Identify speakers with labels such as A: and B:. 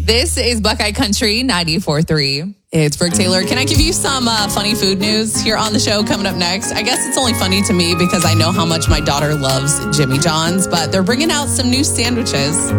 A: This is Buckeye Country 94.3. It's Brooke Taylor. Can I give you some funny food news here on the show coming up next? I guess it's only funny to me because I know how much my daughter loves Jimmy John's, but they're bringing out some new sandwiches.